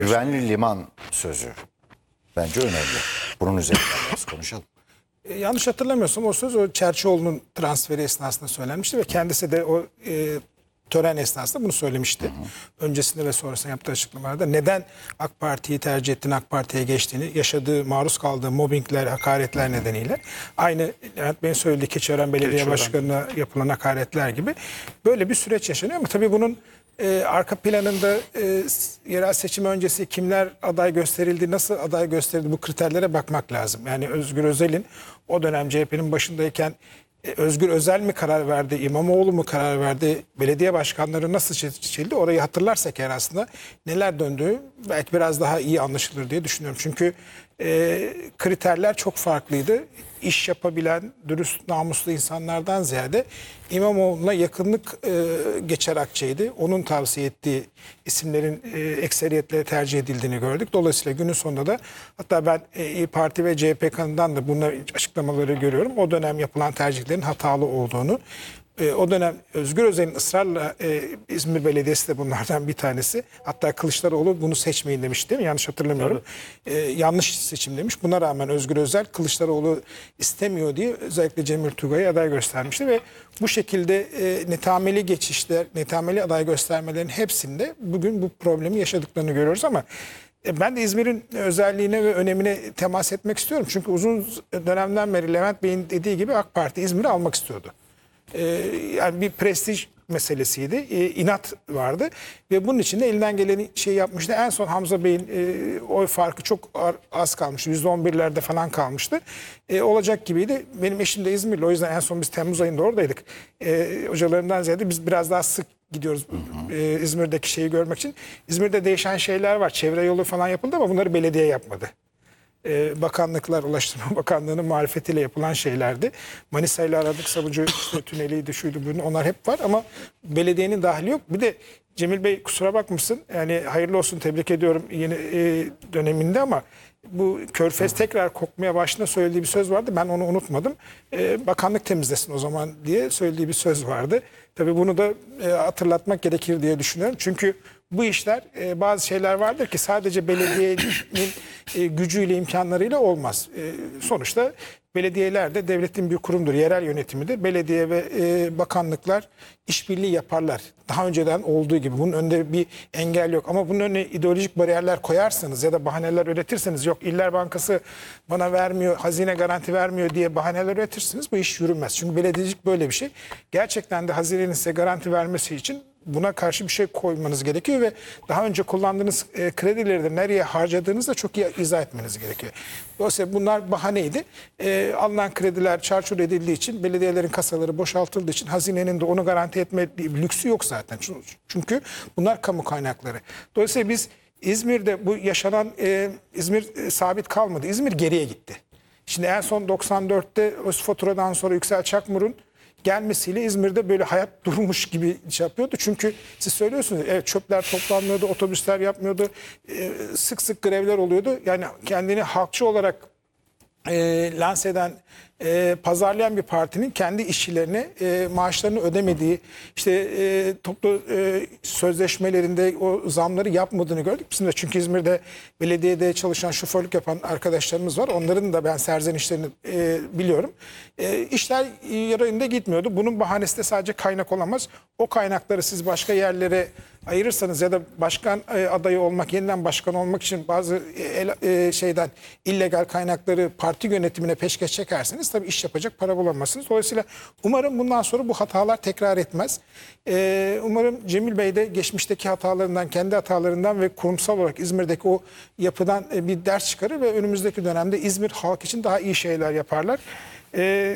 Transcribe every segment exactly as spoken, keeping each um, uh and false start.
Güvenli liman sözü bence önemli. Bunun üzerinden biraz konuşalım. E, yanlış hatırlamıyorsam o söz o Çerçioğlu'nun transferi esnasında söylenmişti ve kendisi de o e, tören esnasında bunu söylemişti. Hı hı. Öncesinde ve sonrasında yaptığı açıklamalarda neden AK Parti'yi tercih ettiğini, AK Parti'ye geçtiğini, yaşadığı, maruz kaldığı mobbingler, hakaretler hı hı. nedeniyle aynı Levent Bey'in söylediği Keçiören Belediye Keçiören. Başkanı'na yapılan hakaretler gibi böyle bir süreç yaşanıyor ama tabii bunun Ee, arka planında e, yerel seçim öncesi kimler aday gösterildi, nasıl aday gösterildi bu kriterlere bakmak lazım. Yani Özgür Özel'in o dönem C H P'nin başındayken e, Özgür Özel mi karar verdi, İmamoğlu mu karar verdi, belediye başkanları nasıl seçildi orayı hatırlarsak eğer aslında neler döndüğü belki biraz daha iyi anlaşılır diye düşünüyorum. Çünkü e, kriterler çok farklıydı. İş yapabilen, dürüst, namuslu insanlardan ziyade İmamoğlu'na yakınlık e, geçer akçeydi. Onun tavsiye ettiği isimlerin e, ekseriyetle tercih edildiğini gördük. Dolayısıyla günün sonunda da hatta ben e, İYİ Parti ve C H P kanından da bununla açıklamaları görüyorum. O dönem yapılan tercihlerin hatalı olduğunu. E, o dönem Özgür Özel'in ısrarla e, İzmir Belediyesi de bunlardan bir tanesi. Hatta Kılıçdaroğlu bunu seçmeyin demiş değil mi? Yanlış hatırlamıyorum. E, yanlış seçim demiş. Buna rağmen Özgür Özel Kılıçdaroğlu istemiyor diye özellikle Cemil Tugay'ı aday göstermişti ve bu şekilde e, netameli geçişler, netameli aday göstermelerin hepsinde bugün bu problemi yaşadıklarını görüyoruz ama ben de İzmir'in özelliğine ve önemine temas etmek istiyorum. Çünkü uzun dönemden beri Levent Bey'in dediği gibi AK Parti İzmir'i almak istiyordu. Ee, yani bir prestij meselesiydi. Ee, inat vardı ve bunun için de elinden gelen şey yapmıştı. En son Hamza Bey'in e, oy farkı çok az kalmıştı. yüzde on birlerde falan kalmıştı. E, olacak gibiydi. Benim eşim de İzmirli. O yüzden en son biz Temmuz ayında oradaydık. E, hocalarımdan ziyade biz biraz daha sık gidiyoruz hı hı. E, İzmir'deki şeyi görmek için. İzmir'de değişen şeyler var. Çevre yolu falan yapıldı ama bunları belediye yapmadı. Bakanlıklar, Ulaştırma Bakanlığı'nın marifetiyle yapılan şeylerdi. Manisa ile aradık, Sabuncu işte, tüneliydi, şuydu, buydu. Onlar hep var ama belediyenin dahili yok. Bir de Cemil Bey kusura bakmışsın. Yani hayırlı olsun, tebrik ediyorum yeni e, döneminde ama bu Körfez tekrar kokmaya başına söylediği bir söz vardı. Ben onu unutmadım. E, bakanlık temizlesin o zaman diye söylediği bir söz vardı. Tabii bunu da e, hatırlatmak gerekir diye düşünüyorum. Çünkü bu işler e, bazı şeyler vardır ki sadece belediyenin e, gücüyle, imkanlarıyla olmaz. E, sonuçta belediyeler de devletin bir kurumdur, yerel yönetimidir. Belediye ve e, bakanlıklar işbirliği yaparlar. Daha önceden olduğu gibi bunun önünde bir engel yok. Ama bunun önüne ideolojik bariyerler koyarsanız ya da bahaneler üretirseniz yok İller Bankası bana vermiyor, hazine garanti vermiyor diye bahaneler üretirsiniz bu iş yürümez. Çünkü belediyecilik böyle bir şey. Gerçekten de hazinenin size garanti vermesi için buna karşı bir şey koymanız gerekiyor ve daha önce kullandığınız e, kredileri de nereye harcadığınızı da çok iyi izah etmeniz gerekiyor. Dolayısıyla bunlar bahaneydi. E, alınan krediler çarçur edildiği için, belediyelerin kasaları boşaltıldığı için hazinenin de onu garanti etme lüksü yok zaten. Çünkü bunlar kamu kaynakları. Dolayısıyla biz İzmir'de bu yaşanan e, İzmir e, sabit kalmadı. İzmir geriye gitti. Şimdi en son doksan dörtte Özfaturadan sonra Yüksel Çakmur'un gelmesiyle İzmir'de böyle hayat durmuş gibi şey yapıyordu. Çünkü siz söylüyorsunuz evet çöpler toplanmıyordu, otobüsler yapmıyordu, e, sık sık grevler oluyordu. Yani kendini halkçı olarak e, lanse eden, e, pazarlayan bir partinin kendi işçilerine e, maaşlarını ödemediği, işte e, toplu e, sözleşmelerinde o zamları yapmadığını gördük. Bizim de çünkü İzmir'de belediyede çalışan, şoförlük yapan arkadaşlarımız var. Onların da ben serzenişlerini e, biliyorum. E, işler yarayında gitmiyordu. Bunun bahanesi de sadece kaynak olamaz. O kaynakları siz başka yerlere ayırırsanız ya da başkan e, adayı olmak, yeniden başkan olmak için bazı e, e, şeyden illegal kaynakları parti yönetimine peşkeş çekerseniz tabii iş yapacak para bulamazsınız. Dolayısıyla umarım bundan sonra bu hatalar tekrar etmez. E, umarım Cemil Bey de geçmişteki hatalarından, kendi hatalarından ve kurumsal olarak İzmir'deki o yapıdan e, bir ders çıkarır ve önümüzdeki dönemde İzmir halk için daha iyi şeyler yaparlar. E,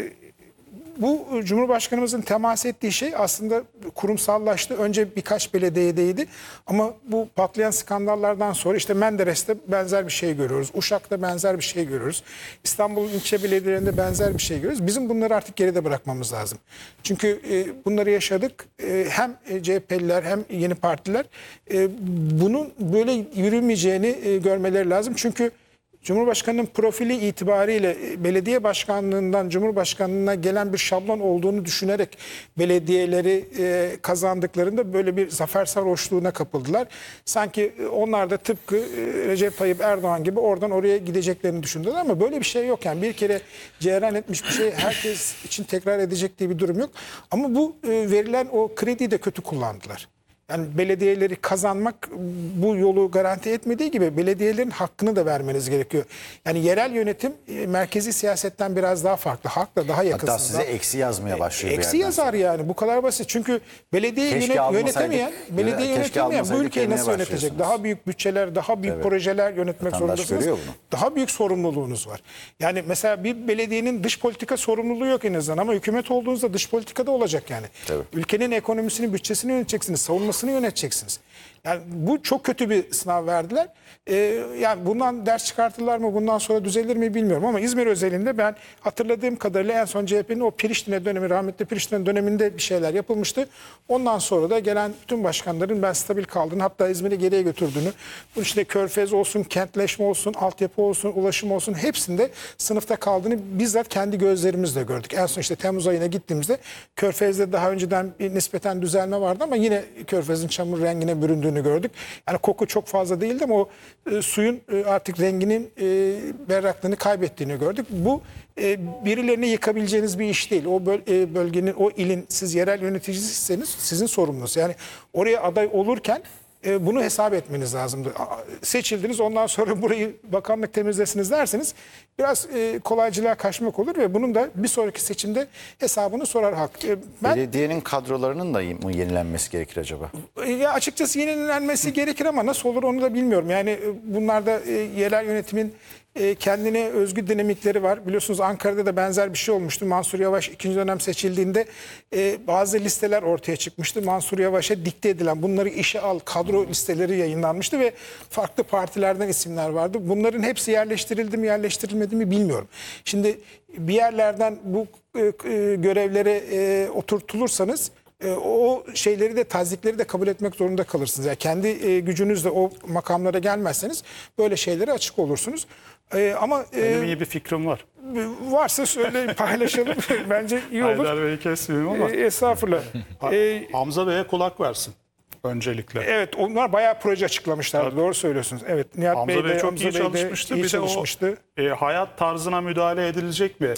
Bu Cumhurbaşkanımızın temas ettiği şey aslında kurumsallaştı. Önce birkaç belediyedeydi ama bu patlayan skandallardan sonra işte Menderes'te benzer bir şey görüyoruz. Uşak'ta benzer bir şey görüyoruz. İstanbul'un ilçe belediyelerinde benzer bir şey görüyoruz. Bizim bunları artık geride bırakmamız lazım. Çünkü e, bunları yaşadık. E, hem C H P'liler hem yeni partiler e, bunun böyle yürümeyeceğini e, görmeleri lazım. Çünkü Cumhurbaşkanının profili itibariyle e, belediye başkanlığından Cumhurbaşkanlığına gelen bir şablon olduğunu düşünerek belediyeleri e, kazandıklarında böyle bir zafer sarhoşluğuna kapıldılar. Sanki onlar da tıpkı e, Recep Tayyip Erdoğan gibi oradan oraya gideceklerini düşündüler ama böyle bir şey yok. Yani bir kere cereyan etmiş bir şey herkes için tekrar edecek diye bir durum yok. Ama bu e, verilen o krediyi de kötü kullandılar. Yani belediyeleri kazanmak bu yolu garanti etmediği gibi belediyelerin hakkını da vermeniz gerekiyor. Yani yerel yönetim e, merkezi siyasetten biraz daha farklı. Halkla daha yakınsınız. Hatta size eksi yazmaya başlıyor bir Eksi yerden yazar sonra. yani bu kadar basit. Çünkü belediye Keşke yönet- almasaydık, yönetemeyen, belediye keşke yönetemeyen bu almasaydık ülkeyi nasıl demeye yönetecek? başlıyorsunuz. Daha büyük bütçeler, daha büyük Evet. projeler yönetmek Vatandaş zorundasınız. görüyor bunu. Daha büyük sorumluluğunuz var. Yani mesela bir belediyenin dış politika sorumluluğu yok en azından ama hükümet olduğunuzda dış politikada olacak yani. Tabii. Ülkenin ekonomisini, bütçesini yöneteceksiniz, savunmasını yöneteceksiniz. Yani bu çok kötü bir sınav verdiler. Ee, yani bundan ders çıkartırlar mı, bundan sonra düzelir mi bilmiyorum ama İzmir özelinde ben hatırladığım kadarıyla en son C H P'nin o Priştine dönemi, rahmetli Priştine döneminde bir şeyler yapılmıştı. Ondan sonra da gelen bütün başkanların ben stabil kaldığını, hatta İzmir'i geriye götürdüğünü, bunun içinde körfez olsun, kentleşme olsun, altyapı olsun, ulaşım olsun hepsinde sınıfta kaldığını bizzat kendi gözlerimizle gördük. En son işte Temmuz ayına gittiğimizde Körfez'de daha önceden bir nispeten düzelme vardı ama yine Körfez'in çamur rengine büründüğünü gördük. Yani koku çok fazla değildi ama o e, suyun e, artık renginin e, berraklığını kaybettiğini gördük. Bu e, birilerini yıkabileceğiniz bir iş değil. O böl, e, bölgenin, o ilin siz yerel yöneticisiyseniz sizin sorumlunuz. Yani oraya aday olurken e, bunu hesap etmeniz lazımdı. A- Seçildiniz, ondan sonra burayı bakanlık temizlesiniz derseniz biraz e, kolaycılığa kaçmak olur ve bunun da bir sonraki seçimde hesabını sorar halk. E, ben Belediyenin kadrolarının da mı yenilenmesi gerekir acaba? Ya açıkçası yenilenmesi gerekir ama nasıl olur onu da bilmiyorum. Yani e, bunlarda e, yerel yönetimin e, kendine özgü dinamikleri var. Biliyorsunuz Ankara'da da benzer bir şey olmuştu. Mansur Yavaş ikinci dönem seçildiğinde e, bazı listeler ortaya çıkmıştı. Mansur Yavaş'a dikte edilen, bunları işe al kadro listeleri yayınlanmıştı ve farklı partilerden isimler vardı. Bunların hepsi yerleştirildi mi yerleştirilmedi mi bilmiyorum. Şimdi bir yerlerden bu e, e, görevlere e, oturtulursanız E, o şeyleri de tazikleri de kabul etmek zorunda kalırsınız. Yani kendi e, gücünüzle o makamlara gelmezseniz böyle şeylere açık olursunuz. E, ama e, Benim iyi bir fikrim var. varsa söyleyin, paylaşalım. Bence iyi olur. Haydar Bey'i kesmeyeyim ama E, estağfurullah. E, Hamza Bey'e kulak versin öncelikle. evet, onlar bayağı proje açıklamışlardı. Doğru söylüyorsunuz. Evet, Nihat Hamza Bey Bey de, çok Hamza iyi Bey de çalışmıştı. iyi Bir çalışmıştı. de o e, hayat tarzına müdahale edilecek mi?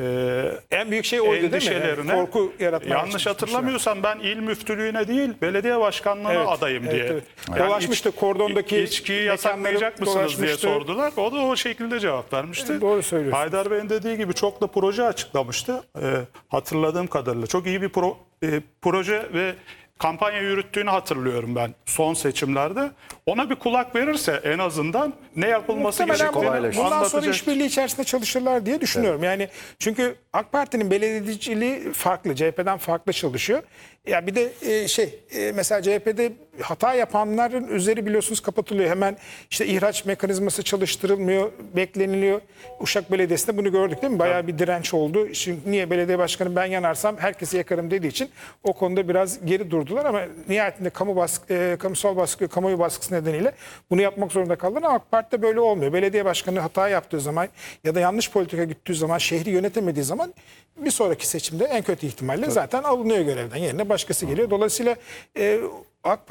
E, En büyük şey oydu değil mi? endişelerine, Yani korku yaratmaya yanlış çalışmışlar. hatırlamıyorsam ben il müftülüğüne değil belediye başkanlığına Evet, adayım evet, diye. evet. Yani Dolaşmıştı, iç- kordondaki içkiyi mekanları yasaklayacak mısınız diye dolaşmıştı. sordular. O da o şekilde cevap vermişti. Evet, doğru söylüyorsunuz. Haydar Bey'in dediği gibi çok da proje açıklamıştı. E, hatırladığım kadarıyla çok iyi bir pro- e, proje ve kampanya yürüttüğünü hatırlıyorum ben son seçimlerde. Ona bir kulak verirse en azından ne yapılması Muhtemelen gerektiğini kolaylaşır. bundan sonra anlatacak. işbirliği içerisinde çalışırlar diye düşünüyorum. Yani çünkü AK Parti'nin belediyeciliği farklı, C H P'den farklı çalışıyor. Ya bir de e, şey e, mesela C H P'de hata yapanların üzeri biliyorsunuz kapatılıyor. Hemen işte ihraç mekanizması çalıştırılmıyor, bekleniliyor. Uşak Belediyesi'nde bunu gördük değil mi? Bayağı bir direnç oldu. Şimdi niye belediye başkanı ben yanarsam herkesi yakarım dediği için o konuda biraz geri durdular ama nihayetinde kamu baskı, e, kamusal baskı, kamuoyu baskısı nedeniyle bunu yapmak zorunda kaldılar ama AK Parti'de böyle olmuyor. Belediye başkanı hata yaptığı zaman ya da yanlış politika güttüğü zaman, şehri yönetemediği zaman bir sonraki seçimde en kötü ihtimalle zaten alınıyor görevden. Yerine başkası geliyor. Dolayısıyla e, AK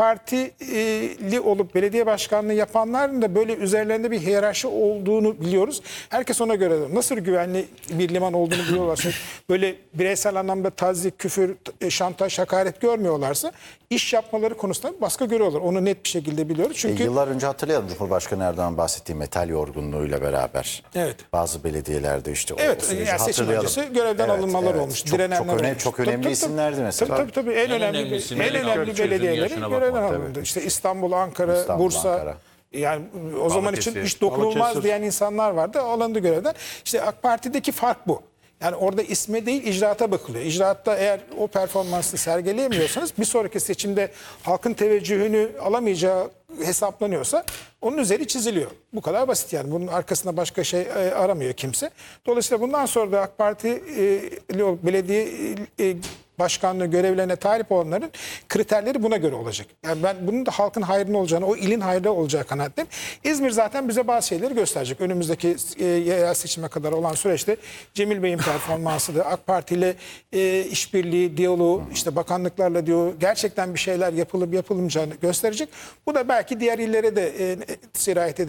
Partili olup belediye başkanlığı yapanların da böyle üzerlerinde bir hiyerarşi olduğunu biliyoruz. Herkes ona göre nasıl güvenli bir liman olduğunu biliyorlar. Çünkü böyle bireysel anlamda tazik, küfür, şantaj, hakaret görmüyorlarsa iş yapmaları konusunda baskı görüyorlar. Onu net bir şekilde biliyoruz. Çünkü E, yıllar önce hatırlayalım Cumhurbaşkanı Erdoğan bahsettiği metal yorgunluğuyla beraber. Evet. Bazı belediyelerde işte o Evet, süreci yani seçim hatırlayalım. öncesi görevden Evet, alınmalar evet. olmuş. Çok, direnenler çok, önemli, olmuş. çok Tabii, önemli tabii, isimlerdi tabii. mesela. Tabii tabii, en, En önemli önemli en isimlerin önemli Türkiye'nin belediyeleri yaşına görevden bakmak, alındı. İşte İstanbul, Ankara, İstanbul, Bursa. Ankara. Yani o zaman için Balıkesir, hiç dokunulmaz Balıkesir. diyen insanlar vardı. Alındı görevden. İşte AK Parti'deki fark bu. Yani orada isme değil icraata bakılıyor. İcraatta eğer o performansı sergileyemiyorsanız bir sonraki seçimde halkın teveccühünü alamayacağı hesaplanıyorsa onun üzeri çiziliyor. Bu kadar basit yani. Bunun arkasında başka şey e, aramıyor kimse. Dolayısıyla bundan sonra da AK Parti e, belediye e, başkanlığı görevlerine talip olanların kriterleri buna göre olacak. Yani ben bunun da halkın hayrına olacağını, o ilin hayrına olacağı kanaatteyim. İzmir zaten bize bazı şeyleri gösterecek. Önümüzdeki e, yerel seçime kadar olan süreçte Cemil Bey'in performansı da AK Parti ile e, işbirliği, diyaloğu, işte bakanlıklarla diyor gerçekten bir şeyler yapılıp yapılmayacağını gösterecek. Bu da belki diğer illere de e, sirayet edecek.